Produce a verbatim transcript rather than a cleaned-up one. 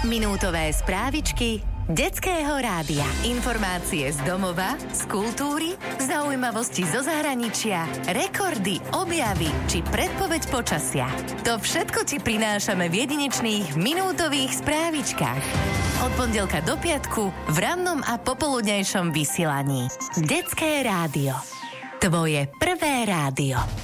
Minútové správičky Detského rádia. Informácie z domova, z kultúry, zaujímavosti zo zahraničia, rekordy, objavy či predpoveď počasia. To všetko ti prinášame v jedinečných minútových správičkách. Od pondelka do piatku v rannom a popoludnejšom vysielaní. Detské rádio. Tvoje prvé rádio.